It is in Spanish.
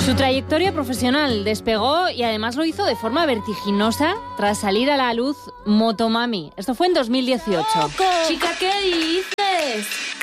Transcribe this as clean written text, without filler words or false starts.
Su trayectoria profesional despegó y además lo hizo de forma vertiginosa tras salir a la luz Motomami. Esto fue en 2018. Chica, ¿qué dices?